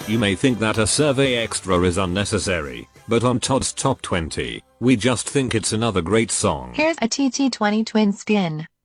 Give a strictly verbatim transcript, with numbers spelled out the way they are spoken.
You may think that a survey extra is unnecessary, but on Todd's top twenty, we just think it's another great song. Here's a T T twenty twin skin.